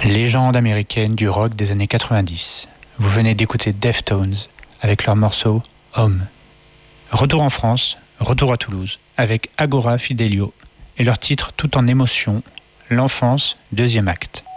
légende américaine du rock des années 90. Vous venez d'écouter Deftones avec leur morceau Home. Retour en France, retour à Toulouse avec Agora Fidelio et leur titre Tout en émotion, l'enfance, deuxième acte.